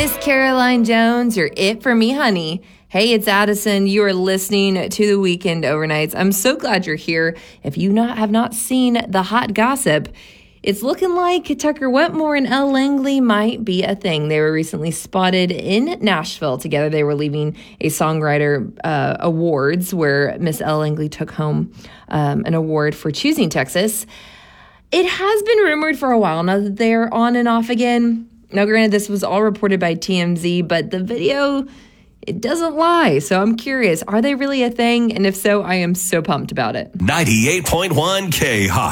Miss Caroline Jones, you're it for me, honey. Hey, it's Addison. You are listening to The Weekend Overnights. I'm so glad you're here. If you have not seen the hot gossip, it's looking like Tucker Wetmore and Elle Langley might be a thing. They were recently spotted in Nashville together. They were leaving a songwriter awards where Miss Elle Langley took home an award for choosing Texas. It has been rumored for a while now that they're on and off again. Now, granted, this was all reported by TMZ, but the video, it doesn't lie. So I'm curious, are they really a thing? And if so, I am so pumped about it. 98.1 K-Hawk.